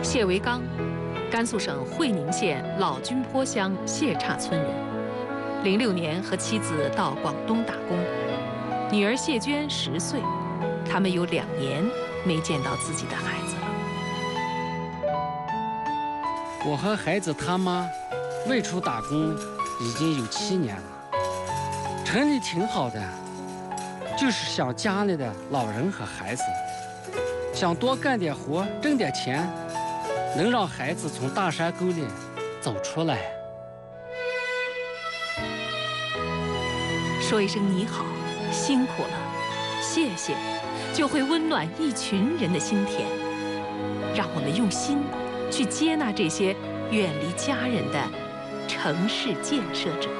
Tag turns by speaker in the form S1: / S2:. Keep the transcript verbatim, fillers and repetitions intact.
S1: 谢维刚，甘肃省会宁县老君坡乡谢岔村人。零六年和妻子到广东打工，女儿谢娟十岁，他们有两年没见到自己的孩子了。
S2: 我和孩子他妈外出打工已经有七年了，城里挺好的，就是想家里的老人和孩子，想多干点活挣点钱，能让孩子从大山沟里走出来。
S1: 说一声你好，辛苦了，谢谢，就会温暖一群人的心田。让我们用心去接纳这些远离家人的城市建设者。